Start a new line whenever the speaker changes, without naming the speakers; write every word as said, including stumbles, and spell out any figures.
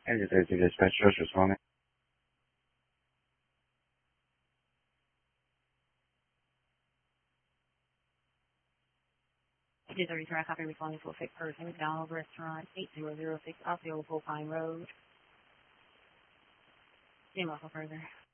Engine thirty-two dispatch, Josh responding.
Engine thirty-two, I copy responding to a fixed person. McDonald's Restaurant, eight zero zero six Osceola Full Pine Road. See you further.